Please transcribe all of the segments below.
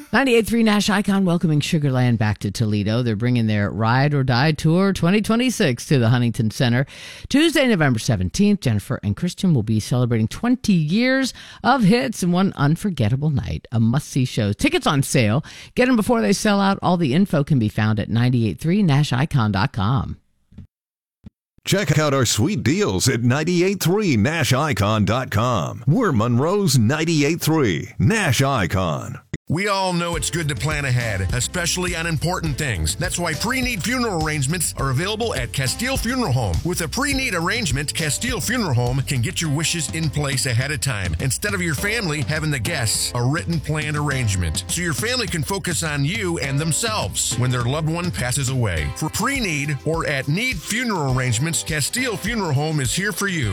98.3 Nash Icon welcoming Sugarland back to Toledo. They're bringing their Ride or Die Tour 2026 to the Huntington Center. Tuesday, November 17th, Jennifer and Christian will be celebrating 20 years of hits in one unforgettable night. A must-see show. Tickets on sale. Get them before they sell out. All the info can be found at 983nashicon.com. Check out our sweet deals at 983nashicon.com. We're Monroe's 98.3 Nash Icon. We all know it's good to plan ahead, especially on important things. That's why pre-need funeral arrangements are available at Castile Funeral Home. With a pre-need arrangement, Castile Funeral Home can get your wishes in place ahead of time, instead of your family having the guests a written planned arrangement, so your family can focus on you and themselves when their loved one passes away. For pre-need or at need funeral arrangements, Castile Funeral Home is here for you.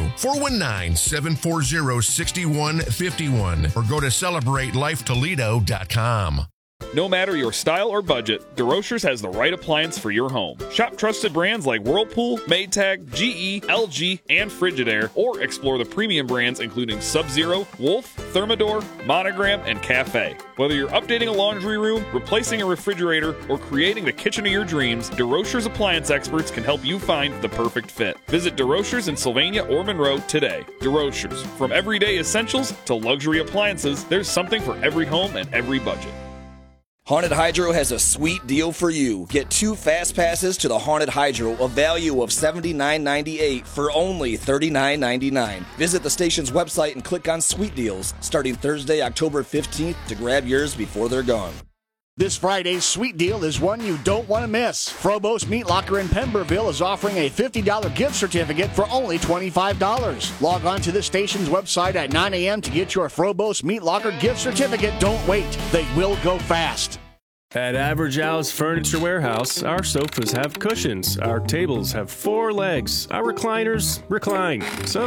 419-740-6151 or go to CelebrateLifeToledo.com. No matter your style or budget, DeRochers has the right appliance for your home. Shop trusted brands like Whirlpool, Maytag, GE, LG, and Frigidaire, or explore the premium brands including Sub-Zero, Wolf, Thermador, Monogram, and Cafe. Whether you're updating a laundry room, replacing a refrigerator, or creating the kitchen of your dreams, DeRochers appliance experts can help you find the perfect fit. Visit DeRochers in Sylvania or Monroe today. DeRochers, from everyday essentials to luxury appliances, there's something for every home and every budget. Haunted Hydro has a sweet deal for you. Get 2 fast passes to the Haunted Hydro, a value of $79.98 for only $39.99. Visit the station's website and click on Sweet Deals starting Thursday, October 15th to grab yours before they're gone. This Friday's sweet deal is one you don't want to miss. Frobos Meat Locker in Pemberville is offering a $50 gift certificate for only $25. Log on to the station's website at 9 a.m. to get your Frobos Meat Locker gift certificate. Don't wait. They will go fast. At Average Al's Furniture Warehouse, our sofas have cushions, our tables have 4 legs, our recliners recline. So